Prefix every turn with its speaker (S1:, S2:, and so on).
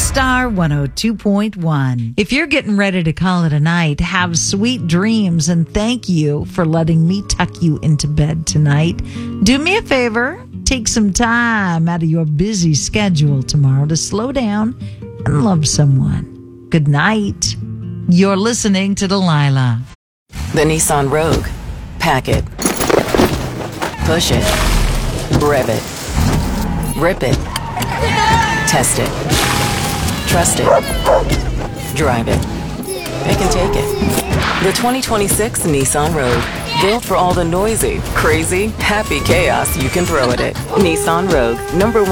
S1: Star 102.1. If you're getting ready to call it a night, have sweet dreams and thank you for letting me tuck you into bed tonight. Do me a favor, take some time out of your busy schedule tomorrow to slow down and love someone. Good night. You're listening to Delilah.
S2: The Nissan Rogue. Pack it. Push it. Rev it. Rip it. Test it. Trust it. Drive it. Pick and take it. The 2026 Nissan Rogue. Built for all the noisy, crazy, happy chaos you can throw at it. Nissan Rogue. #1